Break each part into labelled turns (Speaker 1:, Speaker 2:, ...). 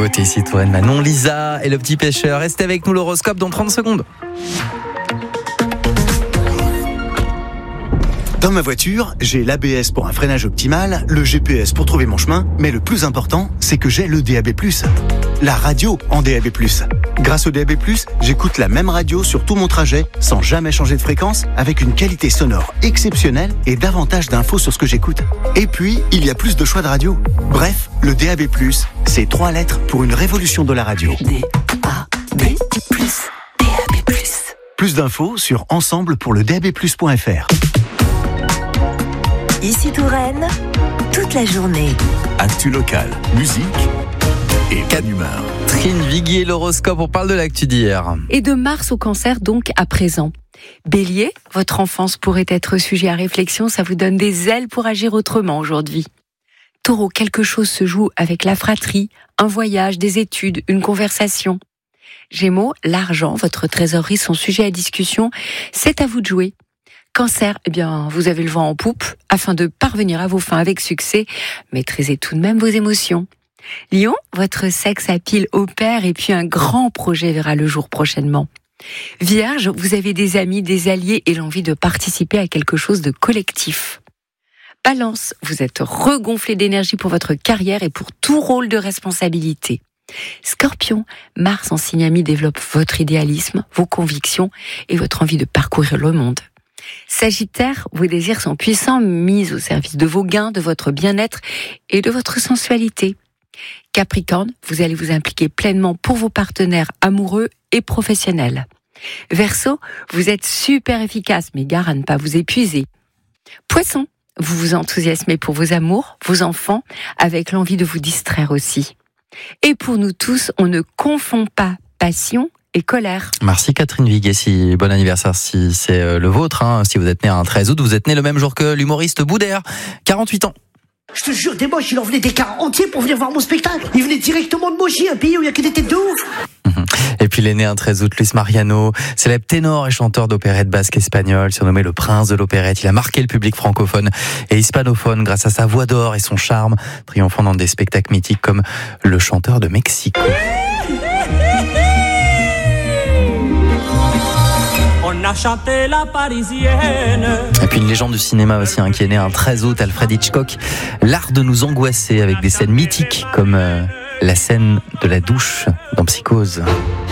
Speaker 1: nouveauté ici, Touraine, Manon, Lisa et le petit pêcheur. Restez avec nous, l'horoscope dans 30 secondes.
Speaker 2: Dans ma voiture, j'ai l'ABS pour un freinage optimal, le GPS pour trouver mon chemin, mais le plus important, c'est que j'ai le DAB+, la radio en DAB+. Grâce au DAB+, j'écoute la même radio sur tout mon trajet, sans jamais changer de fréquence, avec une qualité sonore exceptionnelle et davantage d'infos sur ce que j'écoute. Et puis, il y a plus de choix de radio. Bref, le DAB+, c'est 3 lettres pour une révolution de la radio.
Speaker 3: DAB+, DAB+.
Speaker 2: Plus d'infos sur ensemble-pour-le-DAB+.fr.
Speaker 3: Ici Touraine, toute la journée.
Speaker 4: Actu locale, musique et bonne humeur.
Speaker 1: Catherine Viguier, l'horoscope, on parle de l'actu d'hier.
Speaker 5: Et de Mars au cancer, donc à présent. Bélier, votre enfance pourrait être sujet à réflexion, ça vous donne des ailes pour agir autrement aujourd'hui. Taureau, quelque chose se joue avec la fratrie, un voyage, des études, une conversation. Gémeaux, l'argent, votre trésorerie sont sujets à discussion, c'est à vous de jouer. Cancer, vous avez le vent en poupe. Afin de parvenir à vos fins avec succès, maîtrisez tout de même vos émotions. Lion, votre sexe à pile opère et puis un grand projet verra le jour prochainement. Vierge, vous avez des amis, des alliés et l'envie de participer à quelque chose de collectif. Balance, vous êtes regonflé d'énergie pour votre carrière et pour tout rôle de responsabilité. Scorpion, Mars en signe ami développe votre idéalisme, vos convictions et votre envie de parcourir le monde. Sagittaire, vos désirs sont puissants, mis au service de vos gains, de votre bien-être et de votre sensualité. Capricorne, vous allez vous impliquer pleinement pour vos partenaires amoureux et professionnels. Verseau, vous êtes super efficace, mais gare à ne pas vous épuiser. Poisson, vous vous enthousiasmez pour vos amours, vos enfants, avec l'envie de vous distraire aussi. Et pour nous tous, on ne confond pas passion et colère.
Speaker 1: Merci Catherine Viguier, bon anniversaire si c'est le vôtre. Si vous êtes né un 13 août, vous êtes né le même jour que l'humoriste Boudère, 48 ans.
Speaker 6: Je te jure, des moches, il en venait des cars entiers pour venir voir mon spectacle. Il venait directement de Mochi, un pays où il n'y a que des têtes de ouf.
Speaker 1: Et puis il est né un 13 août, Luis Mariano, célèbre ténor et chanteur d'opérette basque espagnol, surnommé le prince de l'opérette. Il a marqué le public francophone et hispanophone grâce à sa voix d'or et son charme, triomphant dans des spectacles mythiques comme Le chanteur de Mexico.
Speaker 7: On a chanté la parisienne.
Speaker 1: Et puis une légende du cinéma aussi, qui est né un 13 août, Alfred Hitchcock. L'art de nous angoisser avec des scènes mythiques comme la scène de la douche dans Psychose.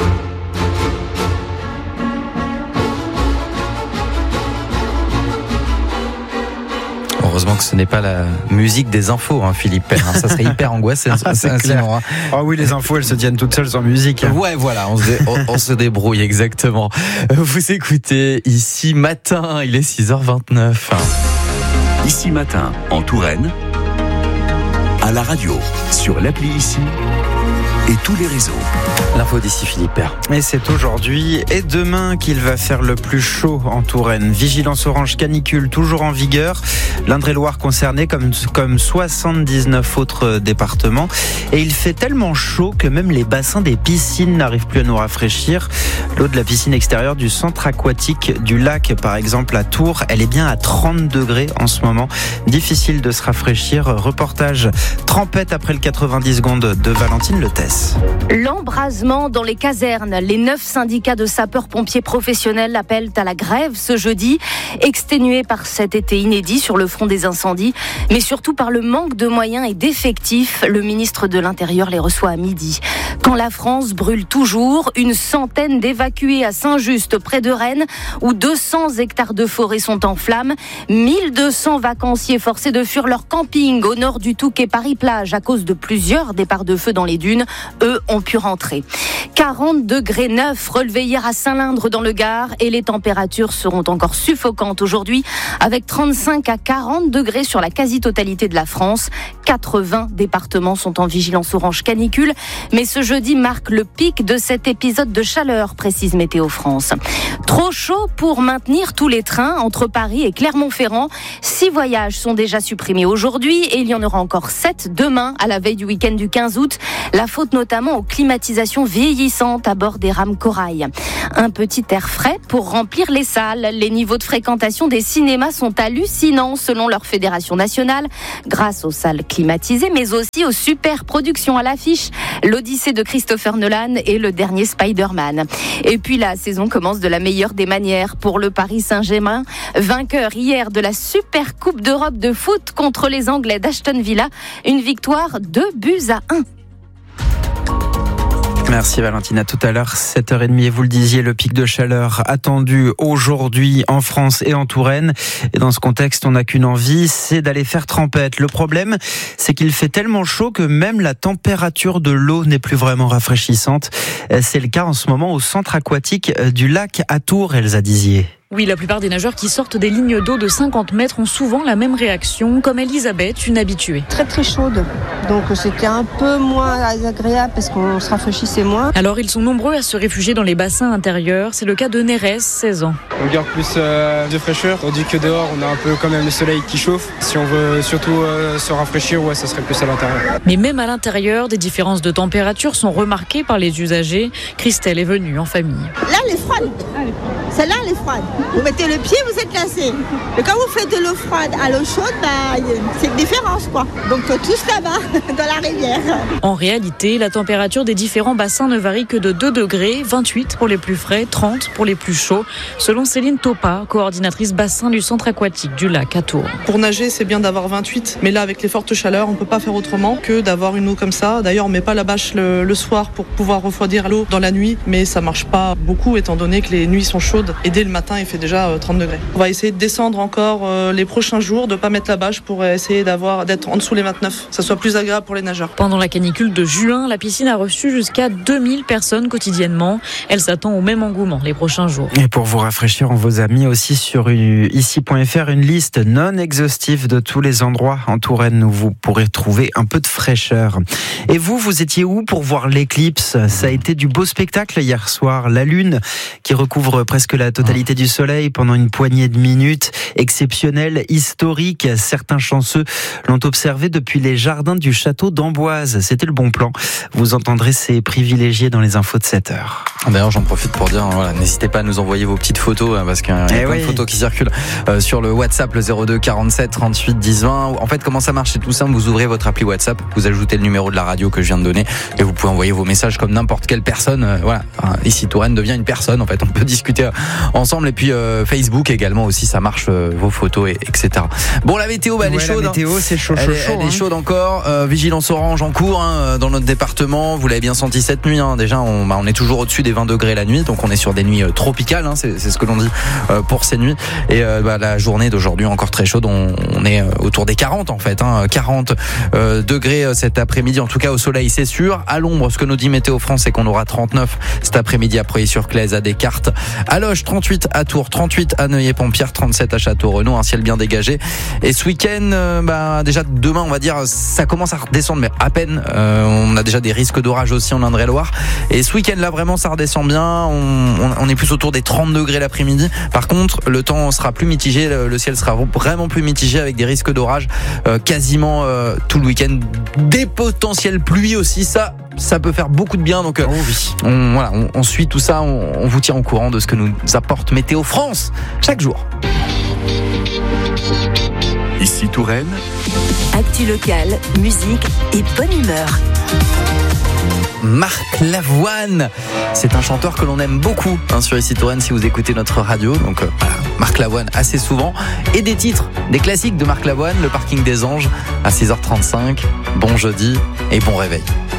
Speaker 1: Heureusement que ce n'est pas la musique des infos, Philippe Père. Ça serait hyper angoissant.
Speaker 8: C'est clair. Ah oui, les infos, elles se tiennent toutes seules sans musique.
Speaker 1: Ouais, voilà, on se débrouille exactement. Vous écoutez Ici Matin, il est 6h29.
Speaker 4: Ici Matin, en Touraine, à la radio, sur l'appli Ici et tous les réseaux.
Speaker 1: L'info d'ici, Philippe Père.
Speaker 8: Et c'est aujourd'hui et demain qu'il va faire le plus chaud en Touraine. Vigilance orange canicule toujours en vigueur. L'Indre-et-Loire concerné comme 79 autres départements. Et il fait tellement chaud que même les bassins des piscines n'arrivent plus à nous rafraîchir. L'eau de la piscine extérieure du centre aquatique du lac, par exemple à Tours, elle est bien à 30 degrés en ce moment. Difficile de se rafraîchir. Reportage trempette après le 90 secondes de Valentine Letès.
Speaker 9: L'embrasement dans les casernes. Les 9 syndicats de sapeurs-pompiers professionnels appellent à la grève ce jeudi, exténués par cet été inédit sur le front des incendies, mais surtout par le manque de moyens et d'effectifs. Le ministre de l'Intérieur les reçoit à midi. Quand la France brûle toujours, une centaine d'évacués à Saint-Just, près de Rennes, où 200 hectares de forêt sont en flammes. 1200 vacanciers forcés de fuir leur camping au nord du Touquet Paris-Plage à cause de plusieurs départs de feu dans les dunes. Eux ont pu rentrer. 40 degrés 9 relevés hier à Saint-Lindre dans le Gard et les températures seront encore suffocantes aujourd'hui avec 35 à 40 degrés sur la quasi-totalité de la France. 80 départements sont en vigilance orange canicule, mais ce jeudi marque le pic de cet épisode de chaleur, précise Météo France. Trop chaud pour maintenir tous les trains entre Paris et Clermont-Ferrand. 6 voyages sont déjà supprimés aujourd'hui et il y en aura encore 7 demain à la veille du week-end du 15 août. La faute s'ajoute notamment aux climatisations vieillissantes à bord des rames Corail. Un petit air frais pour remplir les salles. Les niveaux de fréquentation des cinémas sont hallucinants selon leur fédération nationale, grâce aux salles climatisées, mais aussi aux super productions à l'affiche. L'Odyssée de Christopher Nolan et le dernier Spider-Man. Et puis la saison commence de la meilleure des manières pour le Paris Saint-Germain, vainqueur hier de la Super Coupe d'Europe de foot contre les Anglais d'Aston Villa. Une victoire 2-1.
Speaker 8: Merci Valentina, tout à l'heure 7h30 et vous le disiez, le pic de chaleur attendu aujourd'hui en France et en Touraine, et dans ce contexte on n'a qu'une envie, c'est d'aller faire trempette. Le problème c'est qu'il fait tellement chaud que même la température de l'eau n'est plus vraiment rafraîchissante. C'est le cas en ce moment au centre aquatique du lac à Tours, Elsa Dizier.
Speaker 10: Oui, la plupart des nageurs qui sortent des lignes d'eau de 50 mètres ont souvent la même réaction, comme Elisabeth, une habituée.
Speaker 11: Très très chaude, donc c'était un peu moins agréable parce qu'on se rafraîchissait moins.
Speaker 10: Alors ils sont nombreux à se réfugier dans les bassins intérieurs, c'est le cas de Nérès, 16 ans.
Speaker 12: On garde plus de fraîcheur, tandis que dehors on a un peu quand même le soleil qui chauffe. Si on veut surtout se rafraîchir, ça serait plus à l'intérieur.
Speaker 10: Mais même à l'intérieur, des différences de température sont remarquées par les usagers. Christelle est venue en famille.
Speaker 13: Là elle est froide, celle-là elle est froide. Vous mettez le pied, vous êtes glacé. Mais quand vous faites de l'eau froide à l'eau chaude, c'est une différence, quoi. Donc tous là-bas, dans la rivière.
Speaker 10: En réalité, la température des différents bassins ne varie que de 2 degrés, 28 pour les plus frais, 30 pour les plus chauds, selon Céline Topa, coordinatrice bassin du centre aquatique du lac à Tours.
Speaker 14: Pour nager, c'est bien d'avoir 28, mais là, avec les fortes chaleurs, on ne peut pas faire autrement que d'avoir une eau comme ça. D'ailleurs, on ne met pas la bâche le soir pour pouvoir refroidir l'eau dans la nuit, mais ça ne marche pas beaucoup étant donné que les nuits sont chaudes et dès le matin, il fait déjà 30 degrés. On va essayer de descendre encore les prochains jours, de ne pas mettre la bâche pour essayer d'être en dessous les 29, que ça soit plus agréable pour les nageurs.
Speaker 10: Pendant la canicule de juin, la piscine a reçu jusqu'à 2000 personnes quotidiennement. Elle s'attend au même engouement les prochains jours.
Speaker 8: Et pour vous rafraîchir, on vous a mis aussi sur ici.fr une liste non exhaustive de tous les endroits en Touraine où vous pourrez trouver un peu de fraîcheur. Et vous étiez où pour voir l'éclipse ? Ça a été du beau spectacle hier soir. La lune qui recouvre presque la totalité du soleil pendant une poignée de minutes, exceptionnel, historique. Certains chanceux l'ont observé depuis les jardins du château d'Amboise. C'était le bon plan. Vous entendrez ces privilégiés dans les infos de 7h.
Speaker 1: D'ailleurs, j'en profite pour dire, n'hésitez pas à nous envoyer vos petites photos, parce qu'il y a plein de photos qui circulent sur le WhatsApp, le 02 47 38 10 20. En fait, comment ça marche ? C'est tout simple. Vous ouvrez votre appli WhatsApp, vous ajoutez le numéro de la radio que je viens de donner, et vous pouvez envoyer vos messages comme n'importe quelle personne. Ici, Touraine devient une personne. En fait, on peut discuter ensemble. Et puis Facebook également aussi, ça marche, vos photos, etc. Bon, la météo, elle est chaude.
Speaker 8: La météo, c'est chaud.
Speaker 1: Elle est chaude encore. Vigilance orange en cours dans notre département. Vous l'avez bien senti cette nuit. Déjà, on est toujours au-dessus des 20 degrés la nuit, donc on est sur des nuits tropicales. C'est ce que l'on dit pour ces nuits. Et la journée d'aujourd'hui encore très chaude. On est autour des 40 en fait. 40 degrés cet après-midi. En tout cas, au soleil, c'est sûr. À l'ombre, ce que nous dit Météo France, c'est qu'on aura 39 cet après-midi à Preuilly-sur-Claise, à Descartes, à Loches, 38 à Tours, 38 à Neuilly-Pompierre, 37 à Château-Renaud, un ciel bien dégagé. Et ce week-end, déjà demain, on va dire, ça commence à redescendre, mais à peine. On a déjà des risques d'orage aussi en Indre-et-Loire. Et ce week-end-là, vraiment, ça redescend bien. On est plus autour des 30 degrés l'après-midi. Par contre, le temps sera plus mitigé. Le ciel sera vraiment plus mitigé avec des risques d'orage quasiment tout le week-end. Des potentielles pluies aussi, ça peut faire beaucoup de bien. Donc on suit tout ça, on vous tient au courant de ce que nous apporte Météo France chaque jour.
Speaker 4: Ici Touraine.
Speaker 3: Actu locale, musique et bonne humeur.
Speaker 1: Marc Lavoine, c'est un chanteur que l'on aime beaucoup sur Ici Touraine si vous écoutez notre radio. Donc Marc Lavoine assez souvent, et des titres, des classiques de Marc Lavoine, Le Parking des Anges à 6h35. Bon jeudi et bon réveil.